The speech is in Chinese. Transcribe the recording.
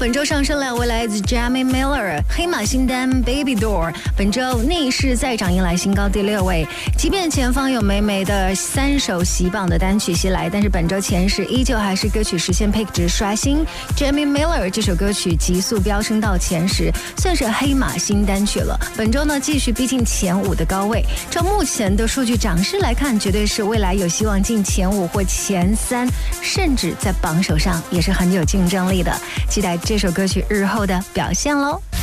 本周上升两位来自 Jamie Miller 黑马新单 Baby Door， 本周逆势再涨，迎来新高第6位。即便前方有美美的3首喜榜的单曲袭来，但是本周前10依旧还是歌曲实现 Pick 值刷新。Jamie Miller 这首歌曲急速飙升到前10，算是黑马新单曲了。本周呢继续逼近前5的高位，照目前的数据涨势来看，绝对是未来有希望进前5或前3，甚至在榜首上也是很有竞争力的。期待这首歌曲日后的表现喽。